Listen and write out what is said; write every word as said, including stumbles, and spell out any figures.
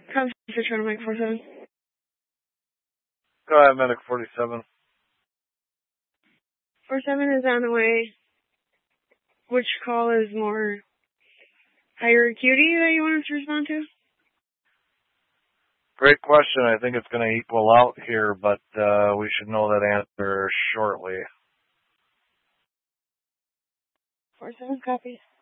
Concentrate trying to make four seven. Go ahead, Medic forty-seven. four seven is on the way. Which call is more higher acuity that you want us to respond to? Great question. I think it's going to equal out here, but uh, we should know that answer shortly. four seven, copy.